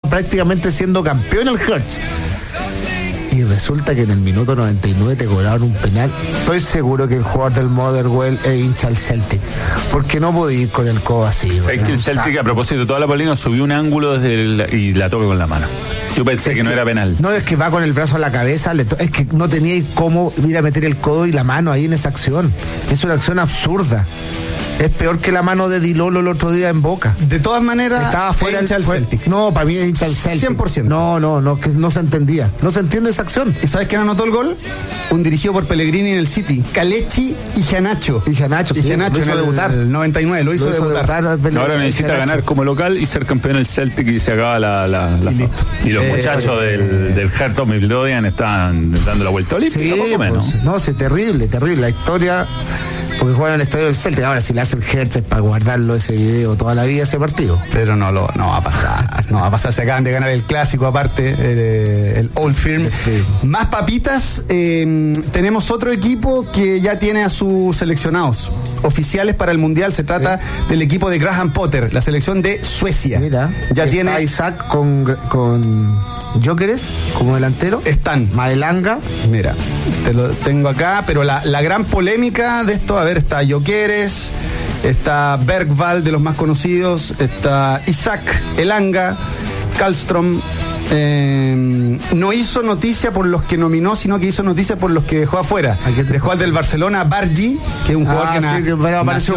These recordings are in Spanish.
prácticamente siendo campeón el Hertz. Y resulta que en el minuto 99 te cobraron un penal. Estoy seguro que el jugador del Motherwell es hincha al Celtic, porque no podía ir con el codo así. ¿Sabes que el Celtic, a propósito de toda la polémica, subió un ángulo y la toca con la mano? Yo pensé que no era penal. No, es que va con el brazo a la cabeza, es que no tenía cómo ir a meter el codo y la mano ahí en esa acción. Es una acción absurda. Es peor que la mano de Dilolo el otro día en Boca. De todas maneras, estaba fuera del Celtic. No, para mí es hincha del Celtic. 100%. No, que no se entendía. No se entiende esa acción. ¿Y sabes quién anotó el gol? Un dirigido por Pellegrini en el City. Kalechi Iheanacho. Iheanacho, sí, lo hizo debutar. El 99, lo hizo debutar. Ahora necesita ganar como local y ser campeón del Celtic y se acaba la y listo. Y los muchachos del Hertz of Midlothian están dando la vuelta olímpica, sí, poco menos. No, es terrible. La historia, porque juegan en el estadio del Celtic. Ahora, si le hace el Hertz es para guardarlo ese video toda la vida, ese partido. Pero no va a pasar. No va a pasar. Se acaban de ganar el clásico, aparte, el Old Firm. Sí. Más papitas. Tenemos otro equipo que ya tiene a sus seleccionados oficiales para el Mundial. Se trata del equipo de Graham Potter, la selección de Suecia. Mira, ya tiene a Isaac con Gyökeres como delantero. Están Maelanga. Mira, te lo tengo acá, pero la gran polémica de esto, a ver, está Gyökeres, está Bergvall, de los más conocidos, está Isaac Elanga, Karlström. No hizo noticia por los que nominó, sino que hizo noticia por los que dejó afuera. Dejó al del Barcelona, Bargi, que es un jugador que apareció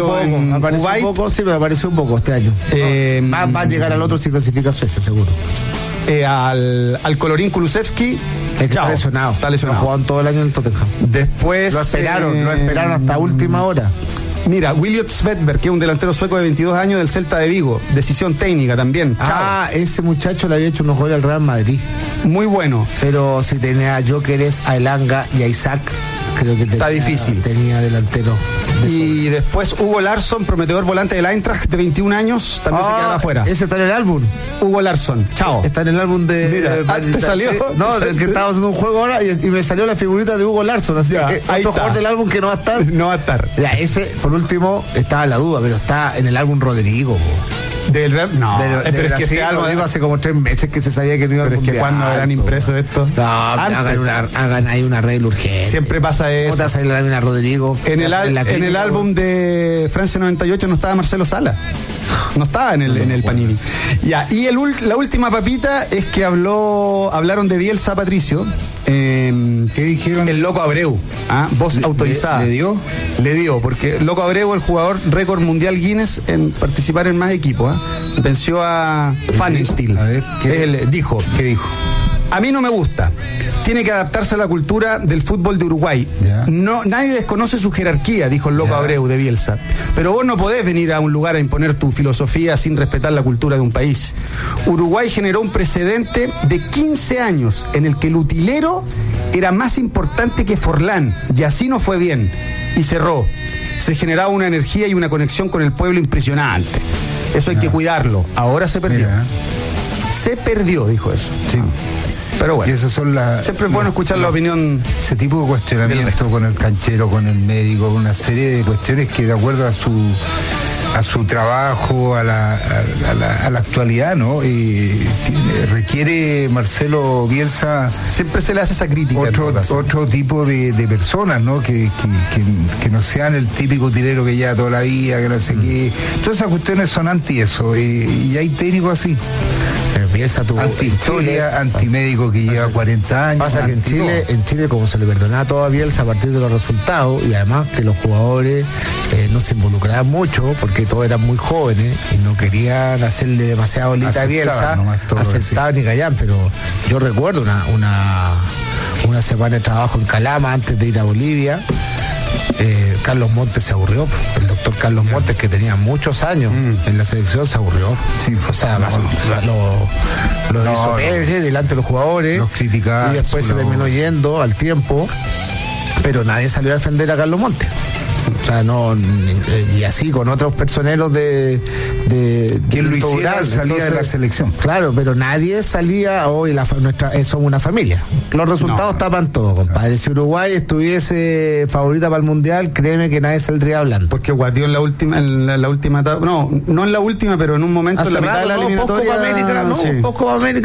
un poco este año. Va a llegar al otro si clasifica a Suecia, seguro. Al Colorín Kulusevski, está lesionado. No jugó todo el año en el Tottenham. Después lo esperaron hasta última hora. Mira, Williot Svedberg, que es un delantero sueco de 22 años del Celta de Vigo. Decisión técnica también. Ese muchacho le había hecho unos goles al Real Madrid. Muy bueno. Pero si tenía a Gyökeres, a Elanga y a Isaac, creo que está difícil. Tenía delantero. Y después Hugo Larsson, prometedor volante del Eintracht de 21 años, también se quedaba afuera. Ese está en el álbum. Hugo Larsson, chao. Está en el álbum de... Mira, ¿te salió? No, del que estaba haciendo un juego ahora y me salió la figurita de Hugo Larsson. Así que otro jugador del álbum que no va a estar. No va a estar. Ya, ese, por último, estaba la duda, pero está en el álbum Rodrigo. ¿Del Real? No, pero es que este álbum hace como 3 meses que se sabía que no iba a Pero es que cuando habrán impreso esto. No, hagan ahí una regla urgente. Siempre pasa eso. ¿Cómo te vas a salir a Rodrigo? En el álbum de Francia 98 no estaba Marcelo Sala. No estaba en el Panini. Ya, y la última papita es que hablaron de Bielsa Patricio. ¿Qué dijeron? El Loco Abreu, voz autorizada. ¿Le dio? Le dio, porque Loco Abreu, el jugador récord mundial Guinness en participar en más equipos, venció a Pfannenstiel. A ver, ¿qué dijo? A mí no me gusta. Tiene que adaptarse a la cultura del fútbol de Uruguay. No, nadie desconoce su jerarquía, dijo el Loco Abreu de Bielsa. Pero vos no podés venir a un lugar a imponer tu filosofía sin respetar la cultura de un país. Uruguay generó un precedente de 15 años en el que el utilero era más importante que Forlán, y así no fue bien. Y cerró. Se generaba una energía y una conexión con el pueblo impresionante. Eso hay que cuidarlo. Ahora se perdió. Se perdió, dijo eso. Sí. Pero bueno, y esas son siempre es bueno escuchar la opinión. Ese tipo de cuestionamiento con el canchero, con el médico, una serie de cuestiones que de acuerdo a su trabajo, a la actualidad, ¿no? Requiere Marcelo Bielsa. Siempre se le hace esa crítica. Otro tipo de personas, ¿no? Que no sean el típico tirero que lleva toda la vida, que no sé qué. Todas esas cuestiones son anti eso. Y hay técnicos así. Bielsa tuvo anti-historia, antimédico que lleva 40 años. Pasa que en Chile, como se le perdonaba todo a Bielsa a partir de los resultados, y además que los jugadores no se involucraban mucho porque todos eran muy jóvenes y no querían hacerle demasiado bolita a Bielsa, aceptaban y callaban. Pero yo recuerdo una semana de trabajo en Calama antes de ir a Bolivia. Carlos Montes se aburrió, el doctor Carlos Montes, que tenía muchos años en la selección, se aburrió. Sí, o sea, lo hizo pebre delante de los jugadores, los criticaba, y después se terminó yendo al tiempo, pero nadie salió a defender a Carlos Montes. O sea, y así con otros personeros de quien lo hiciera salía de la selección. Claro, pero nadie salía. Hoy somos una familia. Los resultados tapan todo, compadre. Si Uruguay estuviese favorita para el Mundial, créeme que nadie saldría hablando. Porque guateó en la última etapa. No en la última, pero en un momento en la mitad de la eliminatoria. Poco para América,